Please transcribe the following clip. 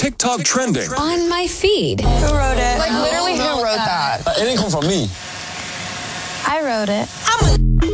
TikTok trending. On my feed. Who wrote it? Like, literally, who wrote that? It didn't come from me. I wrote it.